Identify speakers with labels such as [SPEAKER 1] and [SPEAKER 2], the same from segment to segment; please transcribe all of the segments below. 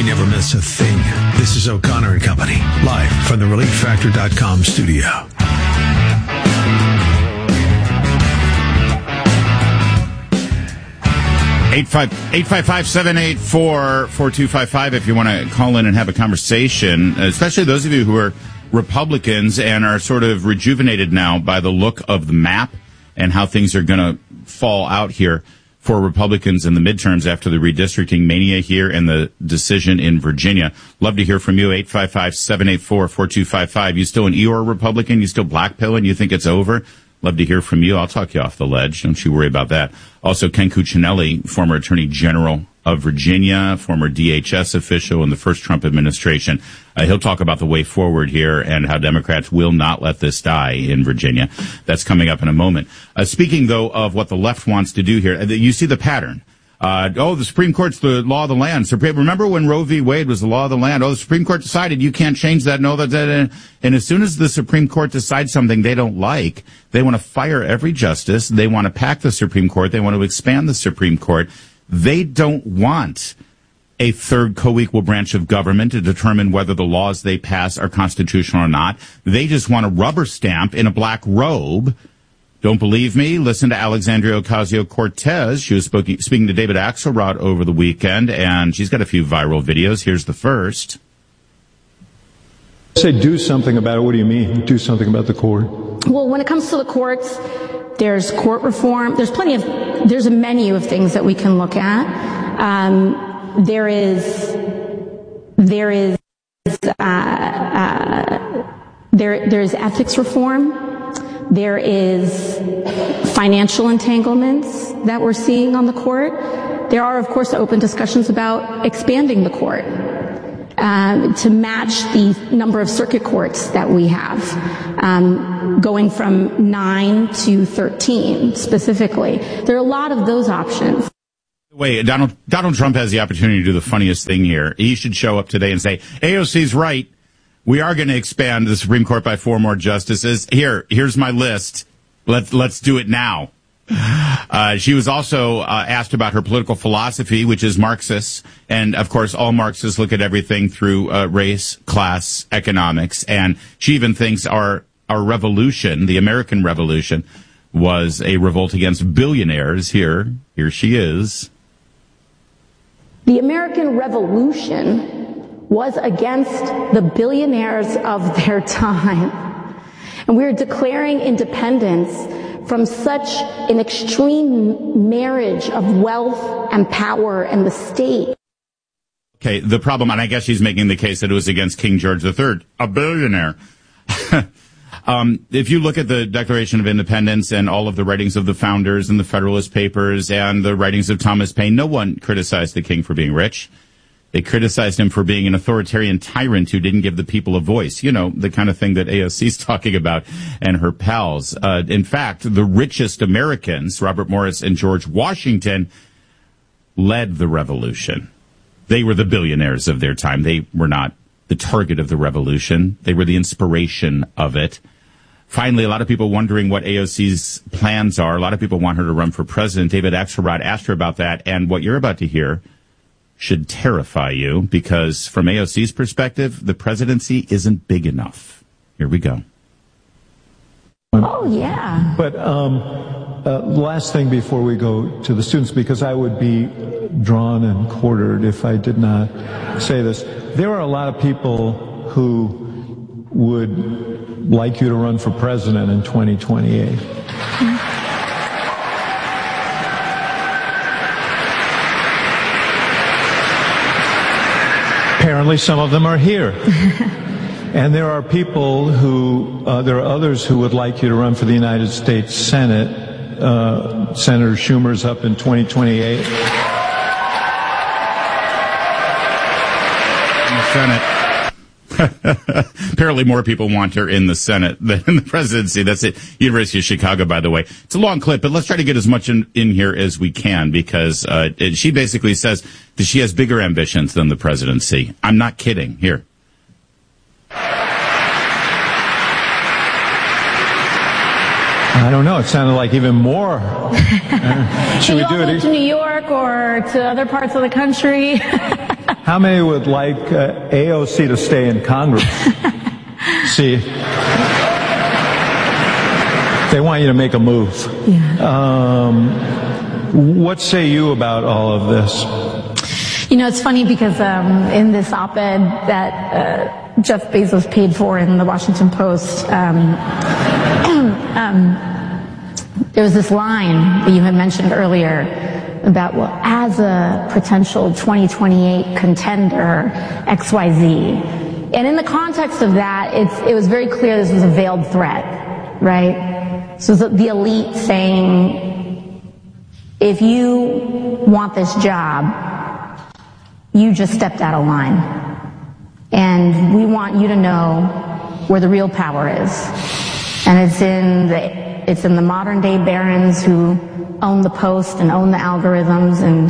[SPEAKER 1] never miss a thing. This is O'Connor and Company, live from the ReliefFactor.com studio.
[SPEAKER 2] 855-784-4255 if you want to call in and have a conversation, especially those of you who are Republicans and are sort of rejuvenated now by the look of the map and how things are going to fall out here for Republicans in the midterms after the redistricting mania here and the decision in Virginia. Love to hear from you, 855-784-4255. You still an Eeyore Republican? You still blackpilling? You think it's over? Love to hear from you. I'll talk you off the ledge. Don't you worry about that. Also, Ken Cuccinelli, former Attorney General of Virginia, former DHS official in the first Trump administration. He'll talk about the way forward here and how Democrats will not let this die in Virginia. That's coming up in a moment. Speaking, though, of what the left wants to do here, you see the pattern. The Supreme Court's the law of the land. Remember when Roe v. Wade was the law of the land? The Supreme Court decided you can't change that. No, that. And as soon as the Supreme Court decides something they don't like, they want to fire every justice. They want to pack the Supreme Court. They want to expand the Supreme Court. They don't want a third co-equal branch of government to determine whether the laws they pass are constitutional or not. They just want a rubber stamp in a black robe. Don't believe me? Listen to Alexandria Ocasio-Cortez. She was speaking to David Axelrod over the weekend, and she's got a few viral videos. Here's the first.
[SPEAKER 3] Say do something about it. What do you mean, do something about the court?
[SPEAKER 4] Well, when it comes to the courts, there's court reform. There's a menu of things that we can look at. There is ethics reform. There is financial entanglements that we're seeing on the court. There are, of course, open discussions about expanding the court to match the number of circuit courts that we have, going from 9 to 13 specifically. There are a lot of those options.
[SPEAKER 2] Wait, Donald Trump has the opportunity to do the funniest thing here. He should show up today and say, AOC's right. We are going to expand the Supreme Court by 4 more justices. Here's my list. Let's do it now. She was also asked about her political philosophy, which is Marxist. And, of course, all Marxists look at everything through race, class, economics. And she even thinks our revolution, the American Revolution, was a revolt against billionaires. Here she is.
[SPEAKER 4] The American Revolution was against the billionaires of their time. And we're declaring independence from such an extreme marriage of wealth and power and the state.
[SPEAKER 2] Okay, the problem, and I guess she's making the case that it was against King George III, a billionaire. If you look at the Declaration of Independence and all of the writings of the founders and the Federalist Papers and the writings of Thomas Paine, no one criticized the king for being rich. They criticized him for being an authoritarian tyrant who didn't give the people a voice. You know, the kind of thing that AOC's talking about and her pals. In fact, the richest Americans, Robert Morris and George Washington, led the revolution. They were the billionaires of their time. They were not the target of the revolution. They were the inspiration of it. Finally, a lot of people wondering what AOC's plans are. A lot of people want her to run for president. David Axelrod asked her about that, and what you're about to hear should terrify you, because from AOC's perspective, the presidency isn't big enough. Here we go.
[SPEAKER 4] Oh, yeah.
[SPEAKER 3] But last thing before we go to the students, because I would be drawn and quartered if I did not say this. There are a lot of people who would like you to run for president in 2028. Apparently some of them are here. And there are people there are others who would like you to run for the United States Senate. Senator Schumer's up in 2028.
[SPEAKER 2] In the Senate. Apparently more people want her in the Senate than in the presidency. That's it. University of Chicago, by the way. It's a long clip, but let's try to get as much in here as we can, because she basically says that she has bigger ambitions than the presidency. I'm not kidding. Here.
[SPEAKER 3] I don't know. It sounded like even more. Should we do it
[SPEAKER 4] to New York or to other parts of the country?
[SPEAKER 3] How many would like AOC to stay in Congress? See, they want you to make a move.
[SPEAKER 4] Yeah.
[SPEAKER 3] What say you about all of this?
[SPEAKER 4] It's funny because in this op-ed that Jeff Bezos paid for in the Washington Post, there was this line that you had mentioned earlier about, well, as a potential 2028 contender, XYZ. And in the context of that, it was very clear this was a veiled threat, right? So the elite saying, if you want this job, you just stepped out of line. And we want you to know where the real power is. And it's in the modern day barons who own the Post and own the algorithms, and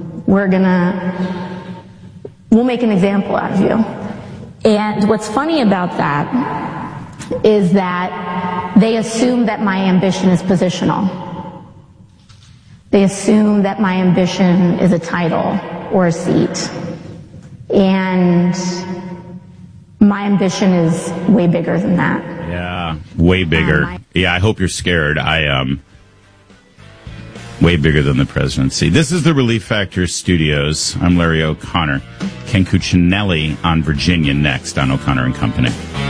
[SPEAKER 4] we'll make an example out of you. And what's funny about that is that they assume that my ambition is positional. They assume that my ambition is a title or a seat. And my ambition is way bigger than that.
[SPEAKER 2] Yeah, way bigger. I hope you're scared. I am way bigger than the presidency. This is the Relief Factor Studios. I'm Larry O'Connor. Ken Cuccinelli on Virginia next on O'Connor and Company.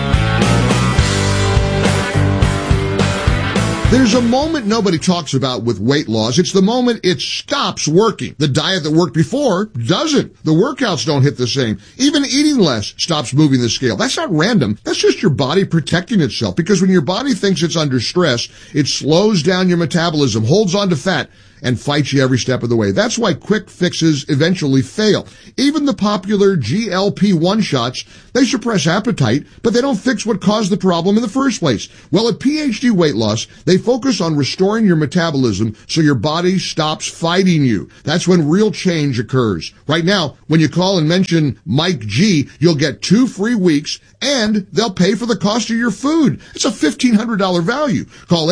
[SPEAKER 5] There's a moment nobody talks about with weight loss. It's the moment it stops working. The diet that worked before doesn't. The workouts don't hit the same. Even eating less stops moving the scale. That's not random. That's just your body protecting itself. Because when your body thinks it's under stress, it slows down your metabolism, holds on to fat, and fights you every step of the way. That's why quick fixes eventually fail. Even the popular GLP-1 shots, they suppress appetite, but they don't fix what caused the problem in the first place. Well, at PhD Weight Loss, they focus on restoring your metabolism so your body stops fighting you. That's when real change occurs. Right now, when you call and mention Mike G, you'll get 2 free weeks, and they'll pay for the cost of your food. It's a $1,500 value. Call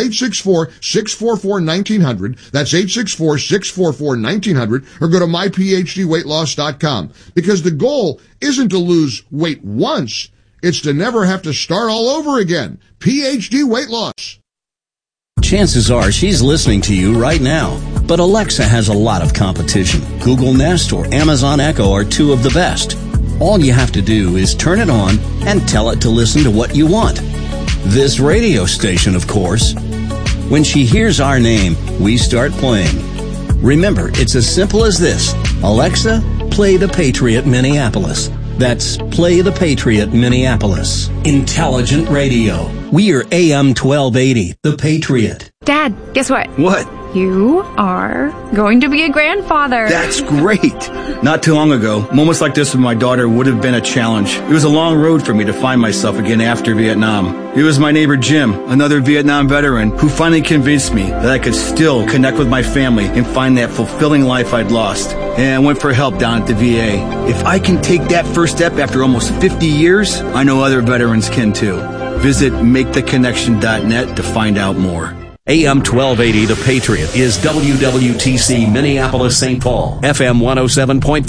[SPEAKER 5] 864-644-1900. That's 864-644-1900, or go to myphdweightloss.com. Because the goal isn't to lose weight once, it's to never have to start all over again. PhD Weight Loss.
[SPEAKER 6] Chances are she's listening to you right now. But Alexa has a lot of competition. Google Nest or Amazon Echo are 2 of the best. All you have to do is turn it on and tell it to listen to what you want. This radio station, of course. When she hears our name, we start playing. Remember, it's as simple as this. Alexa, play The Patriot Minneapolis. That's Play The Patriot Minneapolis. Intelligent radio. We are AM 1280, The Patriot.
[SPEAKER 7] Dad, guess what?
[SPEAKER 8] What?
[SPEAKER 7] You are going to be a grandfather.
[SPEAKER 8] That's great. Not too long ago, moments like this with my daughter would have been a challenge. It was a long road for me to find myself again after Vietnam. It was my neighbor Jim, another Vietnam veteran, who finally convinced me that I could still connect with my family and find that fulfilling life I'd lost. And I went for help down at the VA. If I can take that first step after almost 50 years, I know other veterans can too. Visit MakeTheConnection.net to find out more.
[SPEAKER 6] AM 1280 The Patriot is WWTC Minneapolis St. Paul, FM 107.5,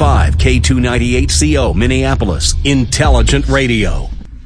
[SPEAKER 6] K298CO Minneapolis, Intelligent Radio.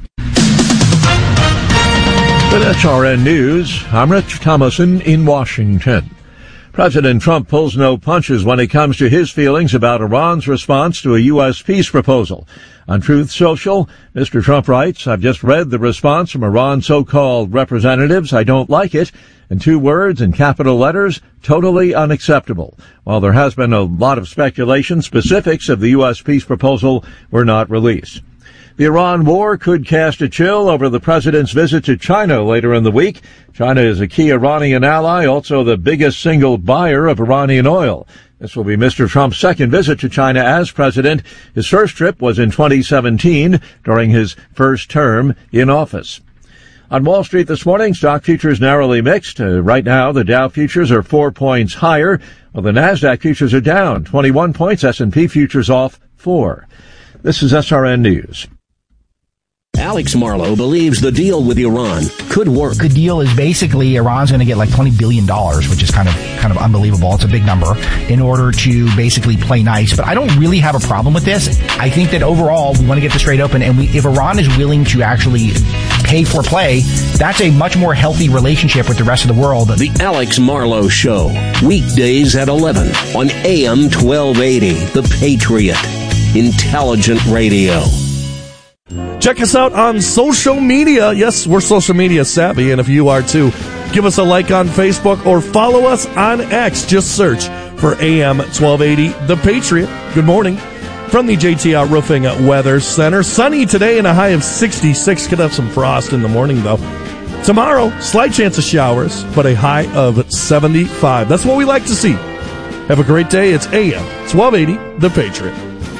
[SPEAKER 9] With SRN News, I'm Rich Thomason in Washington. President Trump pulls no punches when it comes to his feelings about Iran's response to a U.S. peace proposal. On Truth Social, Mr. Trump writes, I've just read the response from Iran's so-called representatives. I don't like it. In 2 words in capital letters, totally unacceptable. While there has been a lot of speculation, specifics of the U.S. peace proposal were not released. The Iran war could cast a chill over the president's visit to China later in the week. China is a key Iranian ally, also the biggest single buyer of Iranian oil. This will be Mr. Trump's second visit to China as president. His first trip was in 2017 during his first term in office. On Wall Street this morning, stock futures narrowly mixed. Right now, the Dow futures are 4 points higher, while the NASDAQ futures are down 21 points, S&P futures off 4. This is SRN News.
[SPEAKER 6] Alex Marlowe believes the deal with Iran could work.
[SPEAKER 10] The deal is basically Iran's going to get like $20 billion, which is kind of unbelievable. It's a big number in order to basically play nice. But I don't really have a problem with this. I think that overall we want to get this trade open, and if Iran is willing to actually pay for play, that's a much more healthy relationship with the rest of the world.
[SPEAKER 6] The Alex Marlowe Show, weekdays at 11 on AM 1280, The Patriot. Intelligent radio.
[SPEAKER 11] Check us out on social media. Yes, we're social media savvy, and if you are too, give us a like on Facebook or follow us on X. Just search for AM 1280, The Patriot. Good morning from the JTR Roofing Weather Center. Sunny today and a high of 66. Could have some frost in the morning, though. Tomorrow, slight chance of showers, but a high of 75. That's what we like to see. Have a great day. It's AM 1280, The Patriot.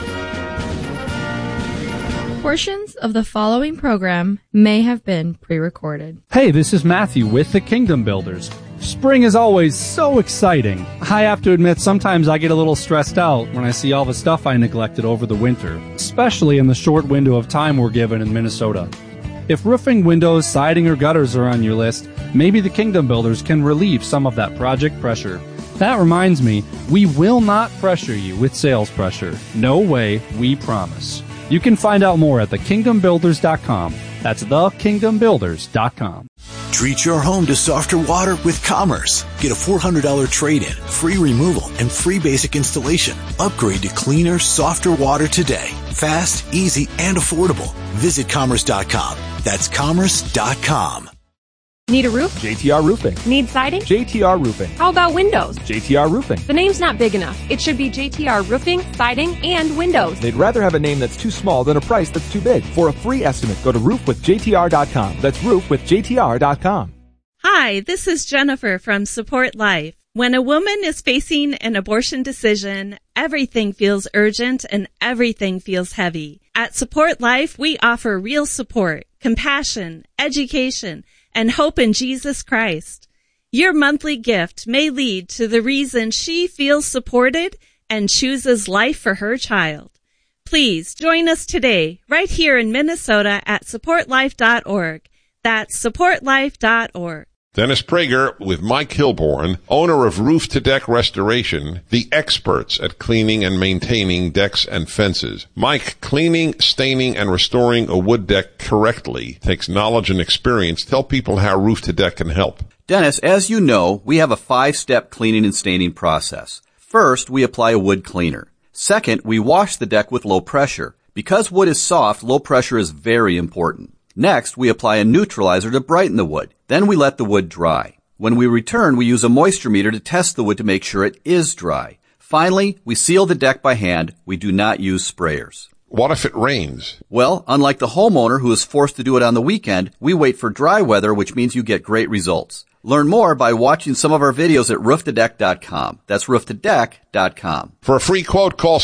[SPEAKER 7] Portions of the following program may have been pre-recorded.
[SPEAKER 12] Hey, this is Matthew with the Kingdom Builders. Spring is always so exciting. I have to admit, sometimes I get a little stressed out when I see all the stuff I neglected over the winter, especially in the short window of time we're given in Minnesota. If roofing, windows, siding, or gutters are on your list, maybe the Kingdom Builders can relieve some of that project pressure. That reminds me, we will not pressure you with sales pressure. No way, we promise. You can find out more at thekingdombuilders.com. That's thekingdombuilders.com.
[SPEAKER 13] Treat your home to softer water with Commerce. Get a $400 trade-in, free removal, and free basic installation. Upgrade to cleaner, softer water today. Fast, easy, and affordable. Visit Commerce.com. That's Commerce.com.
[SPEAKER 14] Need a roof?
[SPEAKER 15] JTR Roofing.
[SPEAKER 14] Need siding?
[SPEAKER 15] JTR Roofing.
[SPEAKER 14] How about windows?
[SPEAKER 15] JTR Roofing.
[SPEAKER 14] The name's not big enough. It should be JTR Roofing, Siding, and Windows.
[SPEAKER 15] They'd rather have a name that's too small than a price that's too big. For a free estimate, go to roofwithjtr.com. That's roofwithjtr.com.
[SPEAKER 16] Hi, this is Jennifer from Support Life. When a woman is facing an abortion decision, everything feels urgent and everything feels heavy. At Support Life, we offer real support, compassion, education, and hope in Jesus Christ. Your monthly gift may lead to the reason she feels supported and chooses life for her child. Please join us today, right here in Minnesota at supportlife.org. That's supportlife.org.
[SPEAKER 17] Dennis Prager with Mike Hilborn, owner of Roof to Deck Restoration, the experts at cleaning and maintaining decks and fences. Mike, cleaning, staining, and restoring a wood deck correctly takes knowledge and experience. Tell people how Roof to Deck can help.
[SPEAKER 18] Dennis, as you know, we have a 5-step cleaning and staining process. First, we apply a wood cleaner. Second, we wash the deck with low pressure. Because wood is soft, low pressure is very important. Next, we apply a neutralizer to brighten the wood. Then we let the wood dry. When we return, we use a moisture meter to test the wood to make sure it is dry. Finally, we seal the deck by hand. We do not use sprayers.
[SPEAKER 17] What if it rains?
[SPEAKER 18] Well, unlike the homeowner who is forced to do it on the weekend, we wait for dry weather, which means you get great results. Learn more by watching some of our videos at rooftodeck.com. That's rooftodeck.com.
[SPEAKER 17] For a free quote, call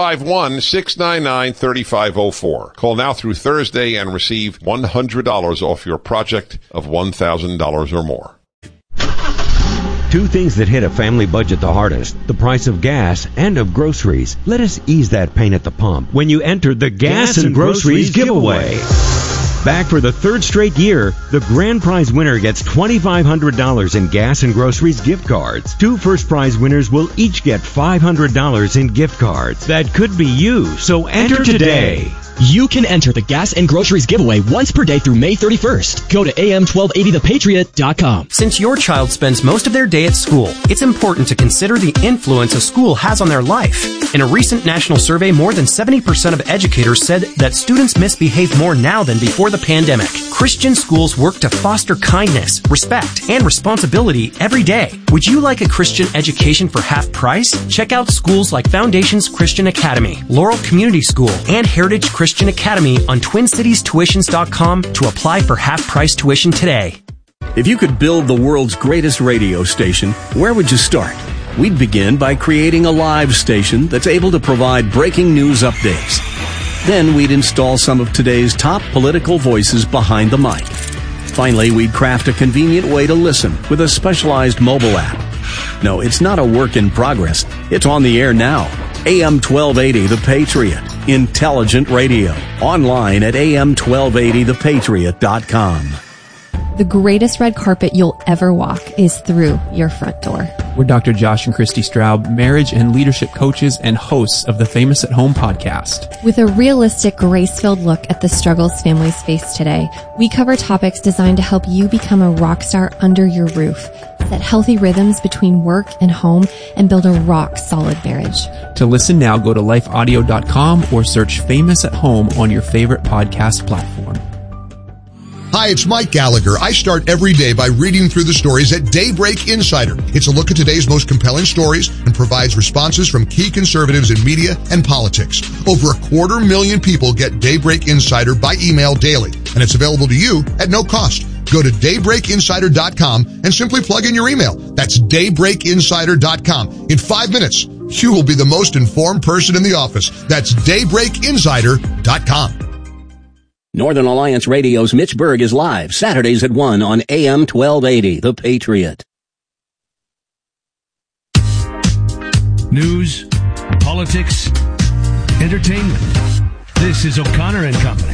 [SPEAKER 17] 651-699-3504. Call now through Thursday and receive $100 off your project of $1,000 or more.
[SPEAKER 19] Two things that hit a family budget the hardest: the price of gas and of groceries. Let us ease that pain at the pump when you enter the Gas and Groceries Giveaway. Back for the third straight year, the grand prize winner gets $2,500 in gas and groceries gift cards. Two first prize winners will each get $500 in gift cards. That could be you, so enter today.
[SPEAKER 20] You can enter the Gas and Groceries giveaway once per day through May 31st. Go to am1280thepatriot.com.
[SPEAKER 21] Since your child spends most of their day at school, it's important to consider the influence a school has on their life. In a recent national survey, more than 70% of educators said that students misbehave more now than before the pandemic. Christian schools work to foster kindness, respect, and responsibility every day. Would you like a Christian education for half price? Check out schools like Foundations Christian Academy, Laurel Community School, and Heritage Christian Academy on TwinCitiesTuitions.com to apply for half-price tuition today.
[SPEAKER 6] If you could build the world's greatest radio station, where would you start? We'd begin by creating a live station that's able to provide breaking news updates. Then we'd install some of today's top political voices behind the mic. Finally, we'd craft a convenient way to listen with a specialized mobile app. No, it's not a work in progress. It's on the air now. AM 1280, The Patriot. Intelligent radio. Online at am1280thepatriot.com.
[SPEAKER 1] The greatest red carpet you'll ever walk is through your front door.
[SPEAKER 22] We're Dr. Josh and Christy Straub, marriage and leadership coaches and hosts of the Famous at Home podcast.
[SPEAKER 1] With a realistic, grace-filled look at the struggles families face today, we cover topics designed to help you become a rock star under your roof, set healthy rhythms between work and home, and build a rock-solid marriage.
[SPEAKER 22] To listen now, go to lifeaudio.com or search Famous at Home on your favorite podcast platform.
[SPEAKER 5] Hi, it's Mike Gallagher. I start every day by reading through the stories at Daybreak Insider. It's a look at today's most compelling stories and provides responses from key conservatives in media and politics. Over 250,000 people get Daybreak Insider by email daily, and it's available to you at no cost. Go to daybreakinsider.com and simply plug in your email. That's daybreakinsider.com. In 5 minutes, you will be the most informed person in the office. That's daybreakinsider.com.
[SPEAKER 6] Northern Alliance Radio's Mitch Berg is live Saturdays at 1 on AM 1280, The Patriot.
[SPEAKER 23] News, politics, entertainment. This is O'Connor and Company.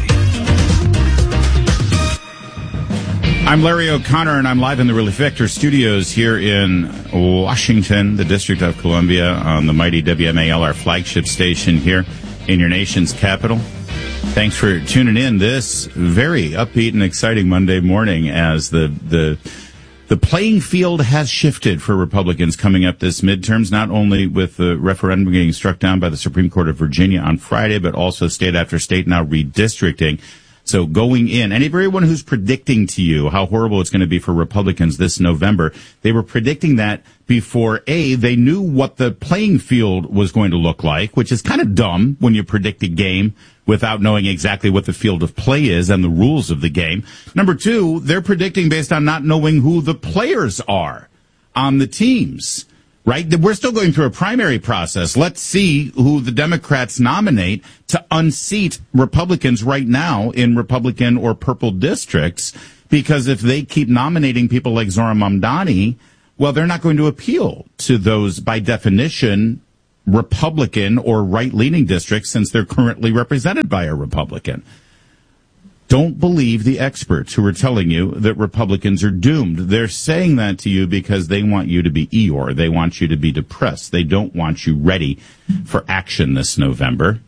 [SPEAKER 2] I'm Larry O'Connor, and I'm live in the Relief Vector studios here in Washington, the District of Columbia, on the mighty WMAL, our flagship station here in your nation's capital. Thanks for tuning in this very upbeat and exciting Monday morning as the playing field has shifted for Republicans coming up this midterms, not only with the referendum getting struck down by the Supreme Court of Virginia on Friday, but also state after state now redistricting. So going in, and everyone who's predicting to you how horrible it's going to be for Republicans this November, they were predicting that before, they knew what the playing field was going to look like, which is kind of dumb when you predict a game without knowing exactly what the field of play is and the rules of the game. Number two, they're predicting based on not knowing who the players are on the teams. Right? We're still going through a primary process. Let's see who the Democrats nominate to unseat Republicans right now in Republican or purple districts, because if they keep nominating people like Zohran Mamdani, well, they're not going to appeal to those, by definition, Republican or right-leaning districts, since they're currently represented by a Republican. Don't believe the experts who are telling you that Republicans are doomed. They're saying that to you because they want you to be Eeyore. They want you to be depressed. They don't want you ready for action this November.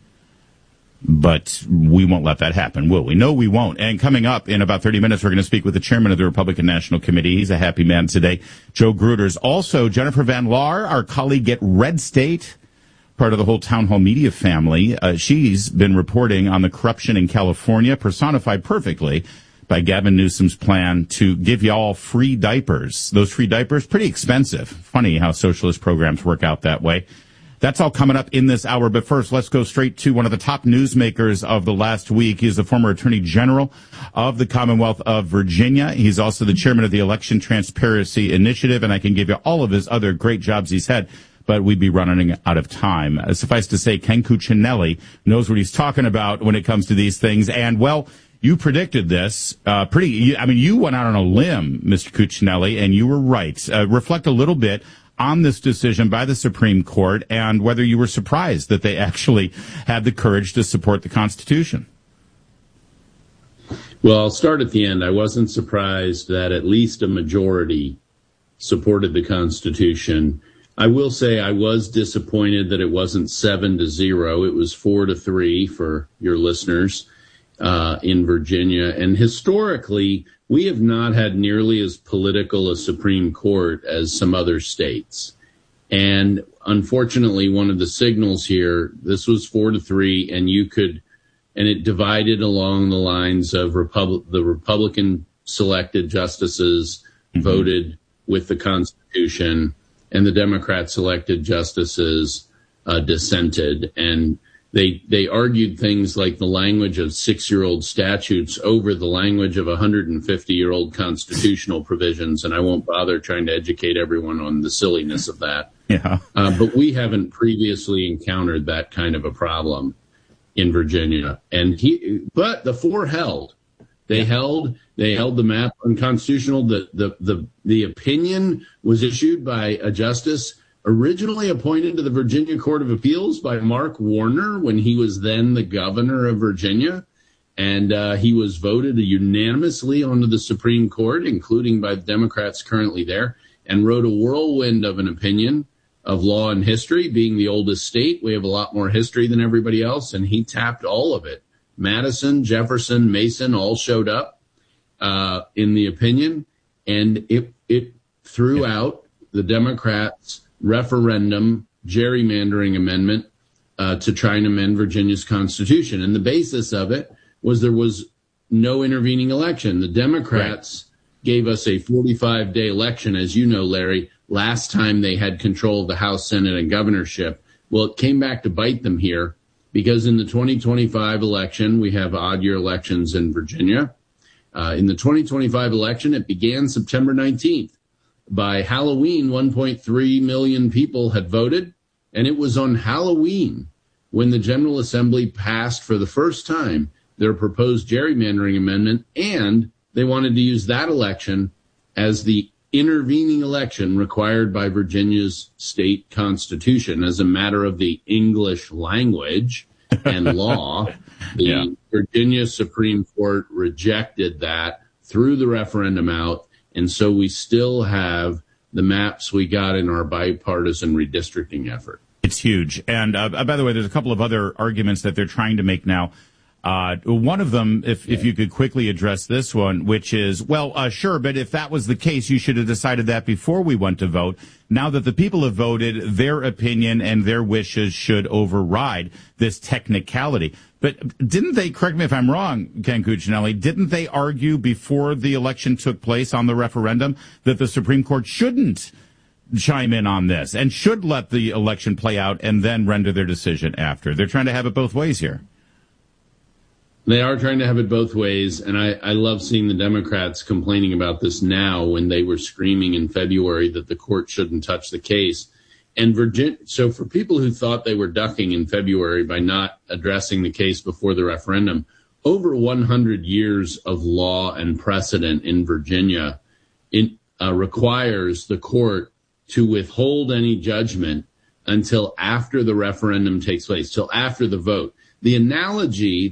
[SPEAKER 2] But we won't let that happen, will we? No, we won't. And coming up in about 30 minutes, we're going to speak with the chairman of the Republican National Committee. He's a happy man today, Joe Gruters. Also, Jennifer Van Laar, our colleague at Red State, part of the whole Town Hall Media family. She's been reporting on the corruption in California, personified perfectly by Gavin Newsom's plan to give you all free diapers. Those free diapers, pretty expensive. Funny how socialist programs work out that way. That's all coming up in this hour. But first, let's go straight to one of the top newsmakers of the last week. He's the former Attorney General of the Commonwealth of Virginia. He's also the chairman of the Election Transparency Initiative, and I can give you all of his other great jobs he's had, but we'd be running out of time. Suffice to say, Ken Cuccinelli knows what he's talking about when it comes to these things. And, well, you predicted this you went out on a limb, Mr. Cuccinelli, and you were right. Reflect a little bit on this decision by the Supreme Court and whether you were surprised that they actually had the courage to support the Constitution.
[SPEAKER 24] Well, I'll start at the end. I wasn't surprised that at least a majority supported the Constitution. I will say I was disappointed that it wasn't 7-0. It was 4-3 for your listeners in Virginia. And historically, we have not had nearly as political a Supreme Court as some other states. And unfortunately, one of the signals here, this was 4-3, and it divided along the lines of the Republican selected justices voted with the Constitution, and the Democrat selected justices dissented. And they argued things like the language of 6-year-old statutes over the language of 150-year-old constitutional provisions. And I won't bother trying to educate everyone on the silliness of that.
[SPEAKER 2] Yeah.
[SPEAKER 24] But we haven't previously encountered that kind of a problem in Virginia. But the four held. They held the map unconstitutional. The opinion was issued by a justice originally appointed to the Virginia Court of Appeals by Mark Warner when he was then the governor of Virginia. And he was voted unanimously onto the Supreme Court, including by the Democrats currently there, and wrote a whirlwind of an opinion of law and history. Being the oldest state, we have a lot more history than everybody else, and he tapped all of it. Madison, Jefferson, Mason all showed up in the opinion, and it threw out the Democrats' referendum gerrymandering amendment to try and amend Virginia's Constitution. And the basis of it was there was no intervening election. The Democrats gave us a 45-day election, as you know, Larry, last time they had control of the House, Senate, and governorship. Well, it came back to bite them here because in the 2025 election, we have odd-year elections in Virginia. In the 2025 election, it began September 19th. By Halloween, 1.3 million people had voted, and it was on Halloween when the General Assembly passed for the first time their proposed gerrymandering amendment, and they wanted to use that election as the intervening election required by Virginia's state constitution as a matter of the English language and law. The Virginia Supreme Court rejected that, threw the referendum out, and so we still have the maps we got in our bipartisan redistricting effort.
[SPEAKER 2] It's huge. And by the way, there's a couple of other arguments that they're trying to make now. One of them, if you could quickly address this one, which is, sure, but if that was the case, you should have decided that before we went to vote. Now that the people have voted, their opinion and their wishes should override this technicality. But didn't they, correct me if I'm wrong, Ken Cuccinelli, didn't they argue before the election took place on the referendum that the Supreme Court shouldn't chime in on this and should let the election play out and then render their decision after? They're trying to have it both ways here.
[SPEAKER 24] They are trying to have it both ways, and I love seeing the Democrats complaining about this now when they were screaming in February that the court shouldn't touch the case. And so for people who thought they were ducking in February by not addressing the case before the referendum, over 100 years of law and precedent in Virginia requires the court to withhold any judgment until after the referendum takes place, till after the vote. The analogy